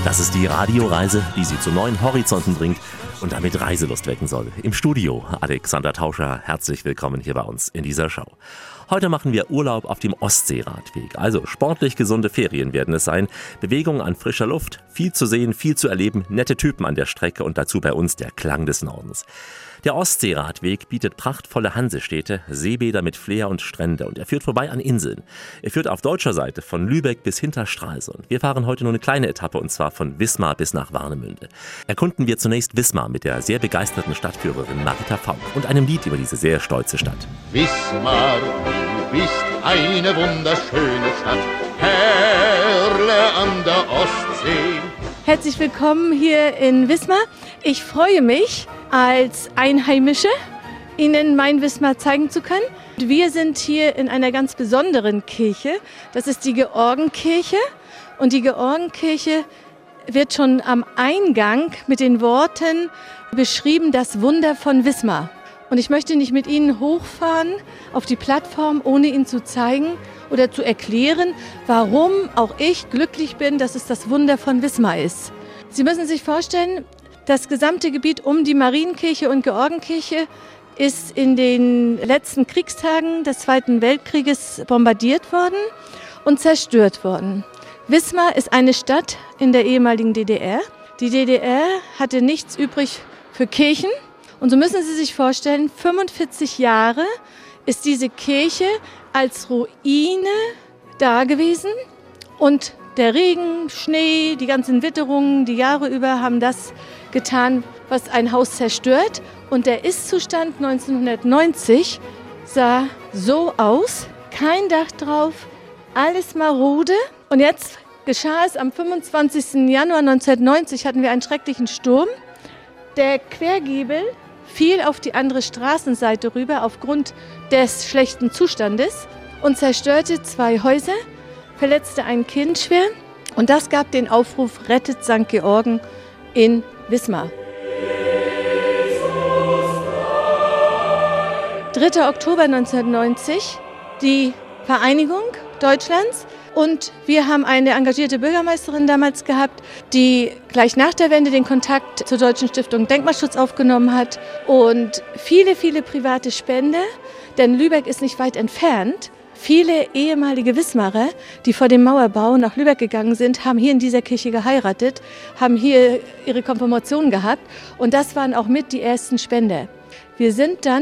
Das ist die Radioreise, die Sie zu neuen Horizonten bringt und damit Reiselust wecken soll. Im Studio Alexander Tauscher, herzlich willkommen hier bei uns in dieser Show. Heute machen wir Urlaub auf dem Ostseeradweg. Also sportlich gesunde Ferien werden es sein. Bewegung an frischer Luft, viel zu sehen, viel zu erleben, nette Typen an der Strecke und dazu bei uns der Klang des Nordens. Der Ostseeradweg bietet prachtvolle Hansestädte, Seebäder mit Flair und Strände und er führt vorbei an Inseln. Er führt auf deutscher Seite von Lübeck bis Hinterstralsund. Wir fahren heute nur eine kleine Etappe und zwar von Wismar bis nach Warnemünde. Erkunden wir zunächst Wismar mit der sehr begeisterten Stadtführerin Marita Faulk und einem Lied über diese sehr stolze Stadt. Wismar, du bist eine wunderschöne Stadt, Perle an der Ostsee. Herzlich willkommen hier in Wismar. Ich freue mich, als Einheimische Ihnen mein Wismar zeigen zu können. Wir sind hier in einer ganz besonderen Kirche. Das ist die Georgenkirche. Und die Georgenkirche wird schon am Eingang mit den Worten beschrieben, das Wunder von Wismar. Und ich möchte nicht mit Ihnen hochfahren auf die Plattform, ohne Ihnen zu zeigen oder zu erklären, warum auch ich glücklich bin, dass es das Wunder von Wismar ist. Sie müssen sich vorstellen, das gesamte Gebiet um die Marienkirche und Georgenkirche ist in den letzten Kriegstagen des Zweiten Weltkrieges bombardiert worden und zerstört worden. Wismar ist eine Stadt in der ehemaligen DDR. Die DDR hatte nichts übrig für Kirchen. Und so müssen Sie sich vorstellen, 45 Jahre ist diese Kirche als Ruine da gewesen. Und der Regen, Schnee, die ganzen Witterungen, die Jahre über haben das getan, was ein Haus zerstört. Und der Ist-Zustand 1990 sah so aus. Kein Dach drauf, alles marode. Und jetzt geschah es am 25. Januar 1990, hatten wir einen schrecklichen Sturm. Der Quergiebel fiel auf die andere Straßenseite rüber aufgrund des schlechten Zustandes und zerstörte 2 Häuser, verletzte ein Kind schwer. Und das gab den Aufruf, rettet St. Georgen in Wismar. 3. Oktober 1990, die Vereinigung Deutschlands. Und wir haben eine engagierte Bürgermeisterin damals gehabt, die gleich nach der Wende den Kontakt zur Deutschen Stiftung Denkmalschutz aufgenommen hat. Und viele, viele private Spender, denn Lübeck ist nicht weit entfernt. Viele ehemalige Wismarer, die vor dem Mauerbau nach Lübeck gegangen sind, haben hier in dieser Kirche geheiratet, haben hier ihre Konfirmation gehabt. Und das waren auch mit die ersten Spender. Wir sind dann